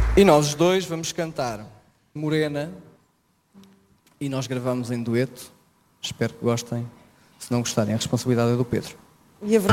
E nós os dois vamos cantar Morena e nós gravamos em dueto. Espero que gostem. Se não gostarem, a responsabilidade é do Pedro. E a